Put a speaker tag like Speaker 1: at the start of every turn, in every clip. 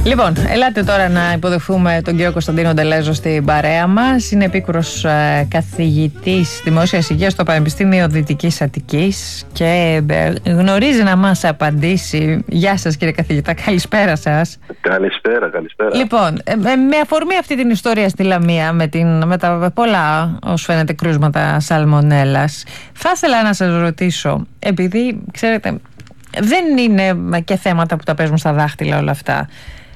Speaker 1: Λοιπόν, ελάτε τώρα να υποδεχθούμε τον κύριο Κωνσταντίνο Ντελέζο στην παρέα μας. Είναι επίκουρος καθηγητής δημόσιας υγείας στο Πανεπιστήμιο Δυτικής Αττικής και γνωρίζει να μας απαντήσει. Γεια σας κύριε καθηγητά, καλησπέρα σας.
Speaker 2: Καλησπέρα.
Speaker 1: Λοιπόν, με αφορμή αυτή την ιστορία στη Λαμία με τα πολλά ως φαίνεται κρούσματα σαλμονέλας, θα ήθελα να σας ρωτήσω, επειδή ξέρετε δεν είναι και θέματα που τα παίζουν στα δάχτυλα όλα αυτά,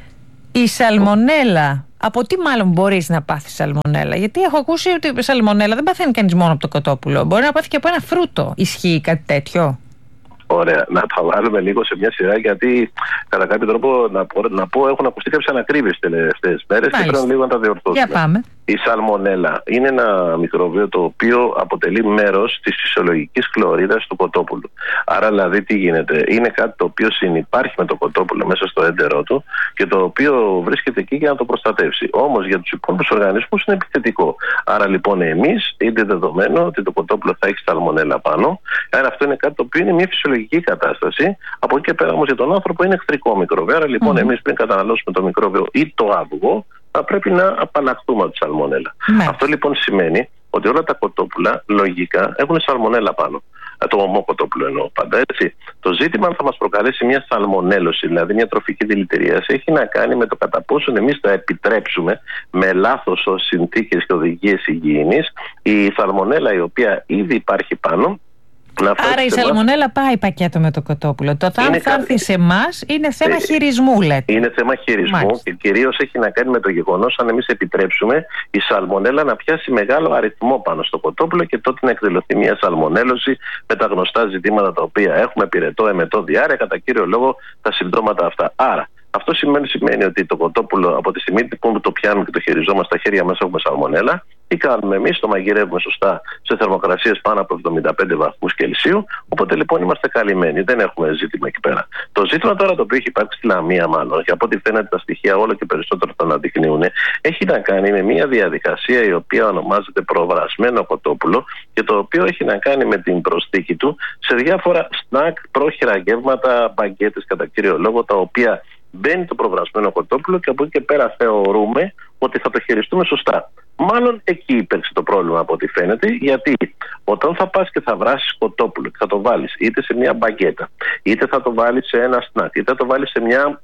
Speaker 1: η σαλμονέλα, από τι μάλλον μπορείς να πάθεις σαλμονέλα? Γιατί έχω ακούσει ότι η σαλμονέλα δεν παθαίνει κανείς μόνο από το κοτόπουλο. Μπορεί να πάθει και από ένα φρούτο. Ισχύει κάτι τέτοιο?
Speaker 2: Ωραία, να τα βάλουμε λίγο σε μια σειρά, γιατί κατά κάποιο τρόπο να πω έχουν ακουστεί κάποιες ανακρίβειες τις τελευταίες μέρες και πρέπει λίγο να τα διορθώσουμε.
Speaker 1: Για πάμε.
Speaker 2: Η σαλμονέλα είναι ένα μικρόβιο το οποίο αποτελεί μέρος της φυσιολογικής χλωρίδας του κοτόπουλου. Άρα δηλαδή τι γίνεται? Είναι κάτι το οποίο συνυπάρχει με το κοτόπουλο μέσα στο έντερό του και το οποίο βρίσκεται εκεί για να το προστατεύσει. Όμως για τους υπόλοιπους οργανισμούς είναι επιθετικό. Άρα λοιπόν εμείς είναι δεδομένο ότι το κοτόπουλο θα έχει σαλμονέλα πάνω. Άρα αυτό είναι κάτι το οποίο είναι μια φυσιολογική κατάσταση. Από εκεί και πέρα όμως για τον άνθρωπο είναι εχθρικό μικρόβιο. Άρα λοιπόν εμείς πριν καταναλώσουμε το μικρόβιο ή το αυγό, θα πρέπει να απαλλαχθούμε από τη σαλμονέλα. Αυτό λοιπόν σημαίνει ότι όλα τα κοτόπουλα λογικά έχουν σαλμονέλα πάνω. Το ομό κοτόπουλο εννοώ πάντα, έτσι. Το ζήτημα αν θα μας προκαλέσει μια σαλμονέλωση, δηλαδή μια τροφική δηλητηρίαση, έχει να κάνει με το κατά πόσο εμείς θα επιτρέψουμε με λάθος συνθήκες και οδηγίες υγιεινής η σαλμονέλα η οποία ήδη υπάρχει πάνω.
Speaker 1: Άρα η σαλμονέλα πάει πακέτο με το κοτόπουλο. Το αν θα έρθει σε εμάς είναι θέμα χειρισμού, λέτε.
Speaker 2: Είναι θέμα χειρισμού και κυρίως έχει να κάνει με το γεγονός αν εμείς επιτρέψουμε η σαλμονέλα να πιάσει μεγάλο αριθμό πάνω στο κοτόπουλο και τότε να εκδηλωθεί μια σαλμονέλωση με τα γνωστά ζητήματα τα οποία έχουμε, πυρετό, εμετό, διάρρεια, κατά κύριο λόγο τα συμπτώματα αυτά. Άρα, αυτό σημαίνει ότι το κοτόπουλο από τη στιγμή που το πιάνουμε και το χειριζόμαστε στα χέρια μας έχουμε σαλμονέλα. Τι κάνουμε εμείς? Το μαγειρεύουμε σωστά σε θερμοκρασίες πάνω από 75 βαθμούς Κελσίου. Οπότε λοιπόν είμαστε καλυμμένοι. Δεν έχουμε ζήτημα εκεί πέρα. Το ζήτημα τώρα το οποίο έχει υπάρξει στη Λαμία, μάλλον, και από ό,τι φαίνεται τα στοιχεία όλο και περισσότερο το αναδεικνύουν, έχει να κάνει με μια διαδικασία η οποία ονομάζεται προβρασμένο κοτόπουλο και το οποίο έχει να κάνει με την προσθήκη του σε διάφορα σνακ, πρόχειρα γεύματα, μπαγκέτες κατά κύριο λόγο, τα οποία μπαίνει το προβρασμένο κοτόπουλο και από εκεί και πέρα θεωρούμε ότι θα το χειριστούμε σωστά. Μάλλον εκεί υπήρξε το πρόβλημα από ό,τι φαίνεται, γιατί όταν θα πας και θα βράσεις κοτόπουλο και θα το βάλεις είτε σε μια μπαγκέτα, είτε θα το βάλεις σε ένα σνακ, είτε θα το βάλεις σε μια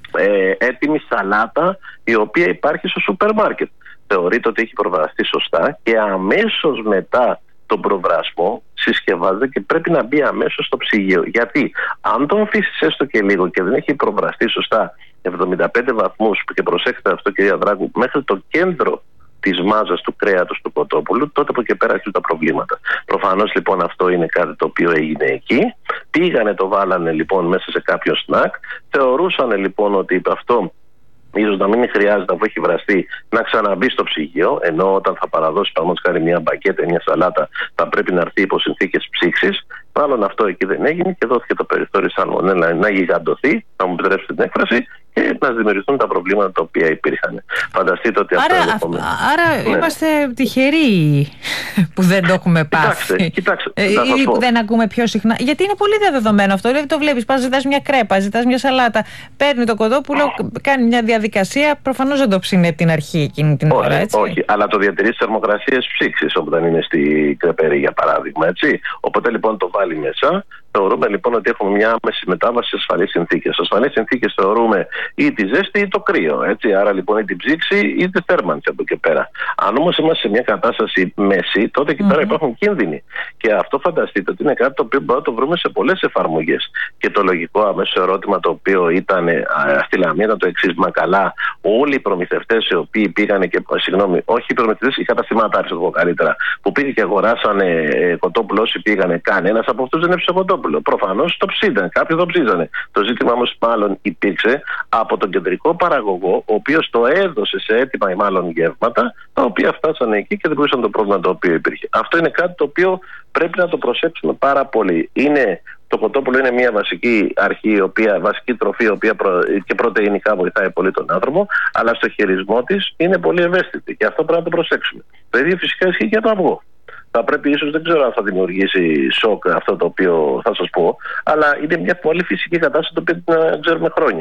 Speaker 2: έτοιμη σαλάτα η οποία υπάρχει στο σούπερ μάρκετ, θεωρείται ότι έχει προβραστεί σωστά και αμέσως μετά τον προβρασμό συσκευάζεται και πρέπει να μπει αμέσως στο ψυγείο. Γιατί αν τον αφήσεις έστω και λίγο και δεν έχει προβραστεί σωστά 75 βαθμούς, και προσέξτε αυτό κυρία Δράκου, μέχρι το κέντρο της μάζας του κρέατος του κοτόπουλου, τότε από εκεί πέρα έρχονται τα προβλήματα. Προφανώς λοιπόν αυτό είναι κάτι το οποίο έγινε εκεί. Πήγανε, το βάλανε λοιπόν μέσα σε κάποιο σνακ. Θεωρούσαν λοιπόν ότι αυτό ίσως να μην χρειάζεται, αφού έχει βραστεί, να ξαναμπεί στο ψυγείο, ενώ όταν θα παραδώσει παραδείγματος χάρη μια μπακέτα ή μια σαλάτα θα πρέπει να έρθει υπό συνθήκες ψήξης. Μάλλον αυτό εκεί δεν έγινε και δόθηκε το περιθώριο σαλμονέλα να γιγαντωθεί, να μου επιτρέψετε την έκφραση, και να δημιουργηθούν τα προβλήματα τα οποία υπήρχαν. Φανταστείτε ότι αυτό είναι.
Speaker 1: Άρα είμαστε τυχεροί που δεν το έχουμε πάθει.
Speaker 2: Κοιτάξτε,
Speaker 1: ή που δεν ακούμε πιο συχνά. Γιατί είναι πολύ διαδεδομένο αυτό. Δηλαδή το βλέπεις, πας, ζητάς μια κρέπα, ζητάς μια σαλάτα, παίρνει το κοτόπουλο, κάνει μια διαδικασία. Προφανώς δεν το ψήνει από την αρχή εκείνη την ώρα. Έτσι.
Speaker 2: Όχι, αλλά το διατηρεί στις θερμοκρασίες ψήξης όταν είναι στη κρεπερή, για παράδειγμα. Έτσι. Οπότε λοιπόν το βάλει μέσα. Θεωρούμε λοιπόν ότι έχουμε μια άμεση μετάβαση σε ασφαλείς συνθήκες. Ασφαλείς συνθήκες θεωρούμε ή τη ζέστη ή το κρύο. Έτσι. Άρα λοιπόν ή την ψήξη ή τη θέρμανση από εκεί πέρα. Αν όμως είμαστε σε μια κατάσταση μέση, τότε εκεί πέρα υπάρχουν κίνδυνοι. Και αυτό φανταστείτε ότι είναι κάτι το οποίο μπορούμε να το βρούμε σε πολλές εφαρμογές. Και το λογικό αμέσως ερώτημα το οποίο ήταν στη Λαμία ήταν το εξής: μα καλά, όλοι οι προμηθευτές οι οποίοι πήγανε και. Συγγνώμη, όχι οι προμηθευτές, οι καταστηματάρχες, εγώ καλύτερα, που πήγαν και αγοράσανε κοτόπουλο, όσοι πήγανε, κανένας από αυτούς δεν έψησε κοτόπουλο. Προφανώς το ψήναν, κάποιοι το ψίζανε. Το ζήτημα όμως μάλλον υπήρξε από τον κεντρικό παραγωγό, ο οποίος το έδωσε σε έτοιμα ή μάλλον γεύματα, τα οποία φτάσανε εκεί και δημιούργησαν το πρόβλημα το οποίο υπήρχε. Αυτό είναι κάτι το οποίο πρέπει να το προσέξουμε πάρα πολύ. Το κοτόπουλο είναι μια βασική αρχή, βασική τροφή, η οποία και πρωτεϊνικά βοηθάει πολύ τον άνθρωπο, αλλά στο χειρισμό της είναι πολύ ευαίσθητη και αυτό πρέπει να το προσέξουμε. Το ίδιο φυσικά ισχύει για το αυγό. Θα πρέπει, ίσως, δεν ξέρω αν θα δημιουργήσει σοκ αυτό το οποίο θα σας πω, αλλά είναι μια πολύ φυσική κατάσταση το οποίο την ξέρουμε χρόνια.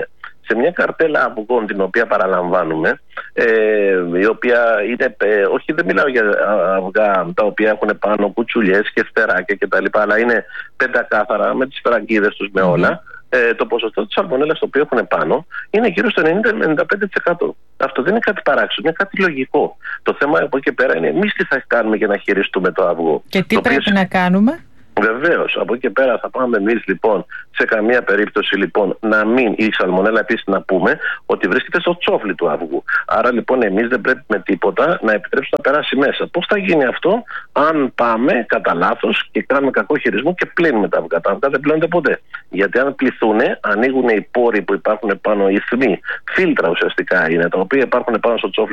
Speaker 2: σε μια καρτέλα αυγών την οποία παραλαμβάνουμε, η οποία είναι, όχι δεν μιλάω για αυγά τα οποία έχουν πάνω κουτσουλιές και φτεράκια κτλ, αλλά είναι πεντακάθαρα με τις φραγκίδες τους με όλα. Το ποσοστό της σαλμονέλας το οποίο έχουν πάνω είναι γύρω στο 90-95%. Αυτό δεν είναι κάτι παράξενο, είναι κάτι λογικό. Το θέμα από εκεί και πέρα είναι εμείς τι θα κάνουμε για να χειριστούμε το αυγό.
Speaker 1: Και τι πρέπει να κάνουμε?
Speaker 2: Βεβαίως, από εκεί και πέρα θα πάμε εμείς λοιπόν σε καμία περίπτωση λοιπόν να μην, η σαλμονέλα επίσης να πούμε ότι βρίσκεται στο τσόφλι του αυγού. Άρα λοιπόν εμείς δεν πρέπει με τίποτα να επιτρέψουμε να περάσει μέσα. Πώς θα γίνει αυτό αν πάμε κατά λάθος και κάνουμε κακό χειρισμό και πλύνουμε τα αυγά? Τα αυγά δεν πλύνονται ποτέ. Γιατί αν πληθούν, ανοίγουν οι πόροι που υπάρχουν πάνω, οι θμοί, φίλτρα ουσιαστικά είναι, τα οποία υπάρχουν πάνω στο τσόφλι